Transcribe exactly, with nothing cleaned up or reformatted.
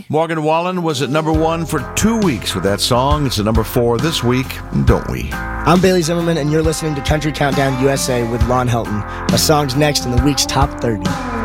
Morgan Wallen was at number one for two weeks with that song. It's at number four this week, Don't We? I'm Bailey Zimmerman, and you're listening to Country Countdown U S A with Lon Helton. A song's next in the week's top thirty.